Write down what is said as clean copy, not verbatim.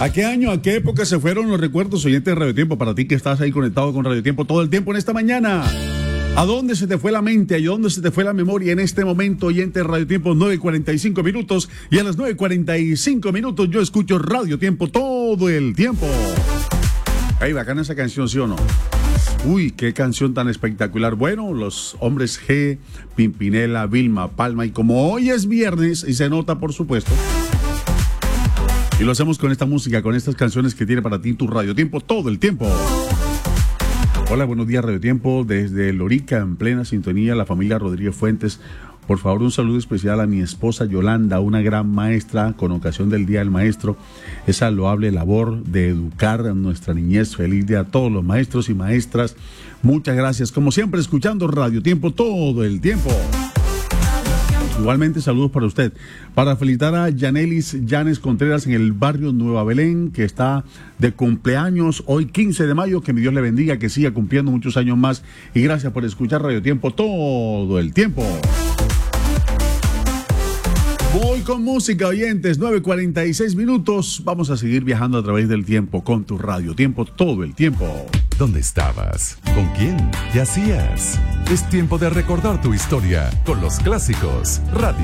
¿A qué año, a qué época se fueron los recuerdos, oyentes de Radio Tiempo? Para ti que estás ahí conectado con Radio Tiempo todo el tiempo en esta mañana. ¿A dónde se te fue la mente? ¿A dónde se te fue la memoria en este momento, oyente de Radio Tiempo? 9:45 minutos. Y a las 9:45 minutos yo escucho Radio Tiempo todo el tiempo. Ay, bacana esa canción, ¿sí o no? Uy, qué canción tan espectacular. Bueno, los hombres G, Pimpinela, Vilma Palma. Y como hoy es viernes, y se nota, por supuesto, y lo hacemos con esta música, con estas canciones que tiene para ti tu Radio Tiempo todo el tiempo. Hola, buenos días, Radio Tiempo. Desde Lorica, en plena sintonía, la familia Rodríguez Fuentes. Por favor, un saludo especial a mi esposa Yolanda, una gran maestra, con ocasión del Día del Maestro. Esa loable labor de educar a nuestra niñez. Feliz día a todos los maestros y maestras. Muchas gracias. Como siempre, escuchando Radio Tiempo todo el tiempo. Igualmente, saludos para usted. Para felicitar a Yanelis Llanes Contreras en el barrio Nueva Belén, que está de cumpleaños hoy 15 de mayo. Que mi Dios le bendiga, que siga cumpliendo muchos años más. Y gracias por escuchar Radio Tiempo todo el tiempo. Voy con música, oyentes, 9:46 minutos. Vamos a seguir viajando a través del tiempo con tu Radio Tiempo todo el tiempo. ¿Dónde estabas? ¿Con quién? ¿Qué hacías? Es tiempo de recordar tu historia con los clásicos Radio